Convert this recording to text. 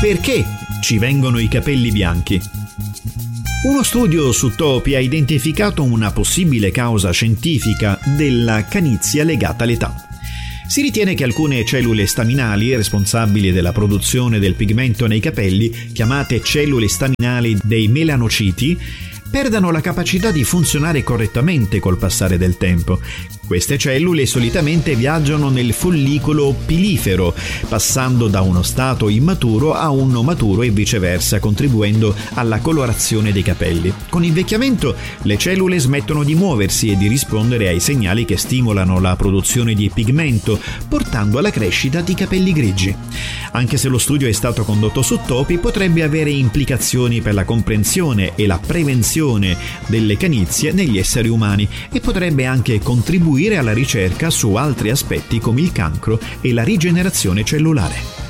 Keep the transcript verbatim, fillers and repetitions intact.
Perché ci vengono i capelli bianchi? Uno studio su topi ha identificato una possibile causa scientifica della canizia legata all'età. Si ritiene che alcune cellule staminali responsabili della produzione del pigmento nei capelli, chiamate cellule staminali dei melanociti, perdano la capacità di funzionare correttamente col passare del tempo. Queste cellule solitamente viaggiano nel follicolo pilifero, passando da uno stato immaturo a uno maturo e viceversa, contribuendo alla colorazione dei capelli. Con l'invecchiamento le cellule smettono di muoversi e di rispondere ai segnali che stimolano la produzione di pigmento, portando alla crescita di capelli grigi. Anche se lo studio è stato condotto su topi, potrebbe avere implicazioni per la comprensione e la prevenzione delle canizie negli esseri umani e potrebbe anche contribuire alla ricerca su altri aspetti come il cancro e la rigenerazione cellulare.